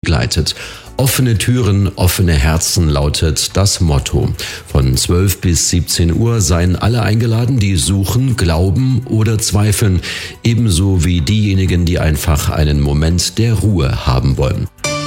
begleitet. Offene Türen, offene Herzen lautet das Motto. Von 12 bis 17 Uhr seien alle eingeladen, die suchen, glauben oder zweifeln. Ebenso wie diejenigen, die einfach einen Moment der Ruhe haben wollen.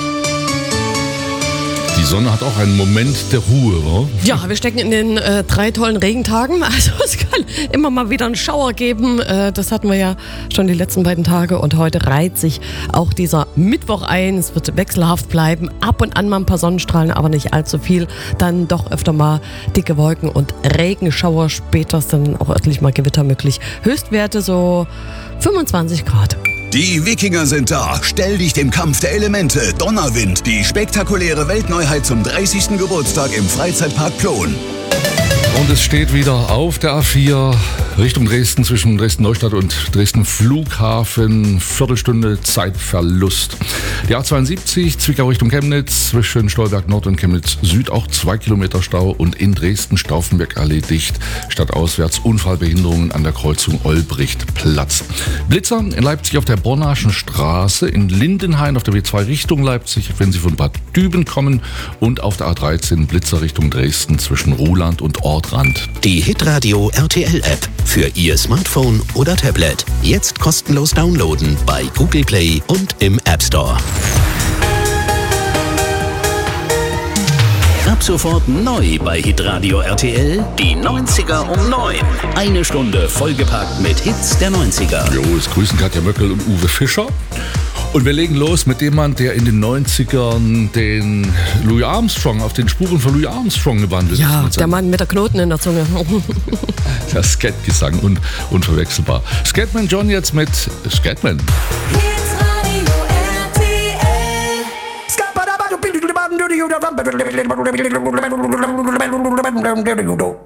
Die Sonne hat auch einen Moment der Ruhe, oder? Ja, wir stecken in den 3 tollen Regentagen. Also es kann immer mal wieder einen Schauer geben. Das hatten wir ja schon die letzten beiden Tage. Und heute reiht sich auch dieser Mittwoch ein. Es wird wechselhaft bleiben. Ab und an mal ein paar Sonnenstrahlen, aber nicht allzu viel. Dann doch öfter mal dicke Wolken und Regenschauer. Später ist dann auch örtlich mal Gewitter möglich. Höchstwerte so 25 Grad. Die Wikinger sind da. Stell dich dem Kampf der Elemente. Donnerwind, die spektakuläre Weltneuheit zum 30. Geburtstag im Freizeitpark Plon. Und es steht wieder auf der A4 Richtung Dresden, zwischen Dresden-Neustadt und Dresden-Flughafen. Viertelstunde Zeitverlust. Die A72 Zwickau Richtung Chemnitz, zwischen Stolberg Nord und Chemnitz Süd auch 2 Kilometer Stau und in Dresden Stauffenberg-Allee dicht. Stadtauswärts Unfallbehinderungen an der Kreuzung Olbrichtplatz. Blitzer in Leipzig auf der Bornaschen Straße, in Lindenhain auf der W2 Richtung Leipzig, wenn Sie von Bad Düben kommen, und auf der A13 Blitzer Richtung Dresden zwischen Ruhland und Ortrand. Die Hitradio RTL App für Ihr Smartphone oder Tablet. Jetzt kostenlos downloaden bei Google Play und im App Store. Ab sofort neu bei Hitradio RTL, die 90er um 9. Eine Stunde vollgepackt mit Hits der 90er. Jo, es grüßen Katja Möckel und Uwe Fischer. Und wir legen los mit dem Mann, der in den 90ern den Louis Armstrong, auf den Spuren von Louis Armstrong gewandelt ist. Ja, der Mann mit der Knoten in der Zunge. Der Skatgesang, unverwechselbar. Scatman John jetzt mit Scatman. Hitradio RTL.